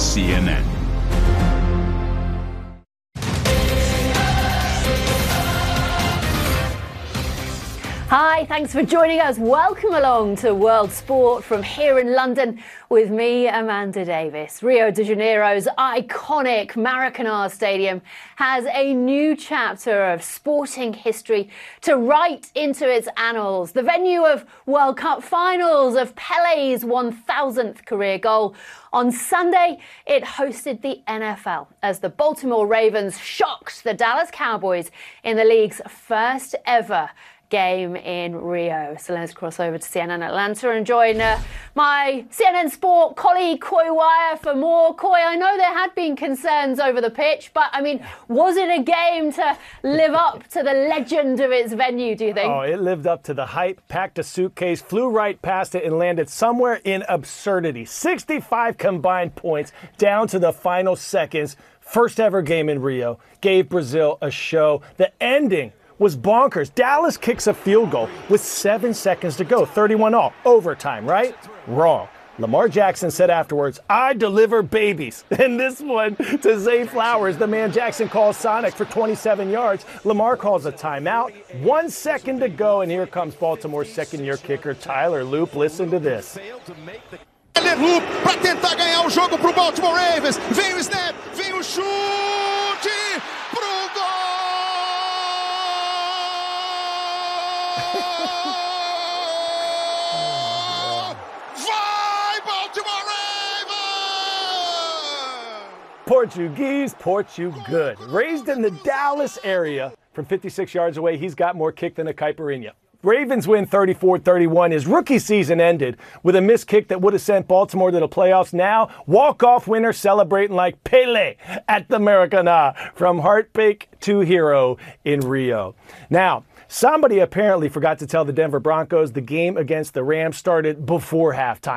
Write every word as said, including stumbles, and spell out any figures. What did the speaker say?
C N N. Hi, thanks for joining us. Welcome along to World Sport from here in London with me, Amanda Davis. Rio de Janeiro's iconic Maracanã Stadium has a new chapter of sporting history to write into its annals. The venue of World Cup finals, of Pele's one thousandth career goal. On Sunday, it hosted the N F L as the Baltimore Ravens shocked the Dallas Cowboys in the league's first ever game in Rio. So let's cross over to C N N Atlanta and join uh, my C N N Sport colleague Coy Wire for more. Coy, I know there had been concerns over the pitch, but I mean, was it a game to live up to the legend of its venue, do you think? Oh, it lived up to the hype, packed a suitcase, flew right past it and landed somewhere in absurdity. sixty-five combined points down to the final seconds. First ever game in Rio. Gave Brazil a show. The ending was bonkers. Dallas kicks a field goal with seven seconds to go. thirty-one all. Overtime, right? Wrong. Lamar Jackson said afterwards, "I deliver babies." And this one to Zay Flowers, the man Jackson calls Sonic for twenty-seven yards. Lamar calls a timeout. One second to go, and here comes Baltimore's second-year kicker, Tyler Loop. Listen to this. Tyler Loop para tentar ganhar o jogo pro Baltimore Ravens. Vem o snap, vem o chute pro gol! Vai, Baltimore Ravens! Portuguese, Portu good. Raised in the Dallas area from fifty-six yards away, he's got more kick than a caipirinha. Ravens win thirty-four thirty-one. His rookie season ended with a missed kick that would have sent Baltimore to the playoffs. Now, walk-off winner celebrating like Pele at the Maracanã, from heartbreak to hero in Rio. Now, somebody apparently forgot to tell the Denver Broncos the game against the Rams started before halftime.